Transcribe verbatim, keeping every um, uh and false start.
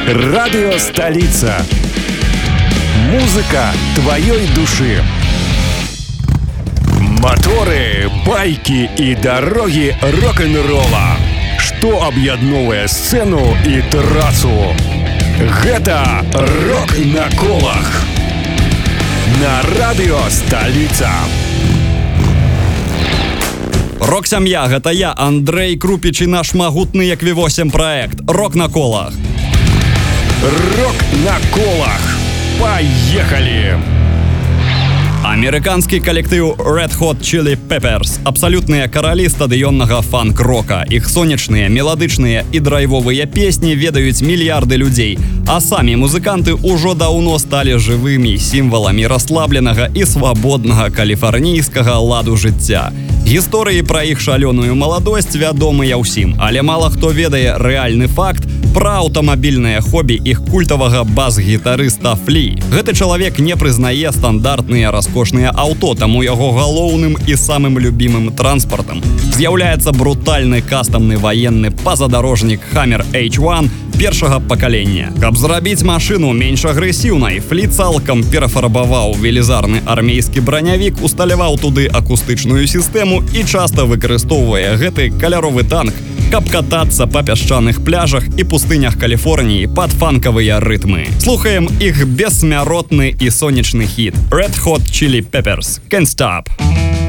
Радио «Столица». Музыка твоей души. Моторы, байки и дороги рок-н-ролла. Что об'ядновує сцену и трасу? Гэта «Рок на колах» на радио «Столица». Рок-сям'я, гэта я, Андрей Крупіч, і наш магутны як ви восемь праект «Рок на колах». «Рок на колах». Поехали! Амерыканскі калектыў Red Hot Chili Peppers – абсалютныя каралі стадыённага фанк-рока. Іх сонечныя, меладычныя і драйвовыя песні ведаюць мільярды людзей, а самі музыканты ўжо даўно сталі жывымі сімваламі расслабленага і свабоднага каліфарнійскага ладу жыцця. Гісторыі пра іх шалёную маладосць вядомыя ўсім, але мала хто ведае рэальны факт пра аўтамабільнае хобі іх культавага бас-гітарыста Флі. Гэты чалавек не прызнае стандартныя раскошныя аўто, таму яго галоўным і самым любімым транспартам з'яўляецца брутальны кастамны ваенны пазадарожнік Hammer эйч один першага пакалення. Каб зрабіць машыну менш агрэсіўнай, Флі цалкам перафарбаваў велізарны армейскі бранявік, усталяваў туды акустычную сістэму і часта выкарыстоўвае гэты каляровы танк, каб катацца па пясчаных пляжах і пустынях Каліфорніі пад фанкавыя рытмы. Слухаем іх бессмяротны і сонечны хіт Red Hot Chili Peppers «Can't Stop».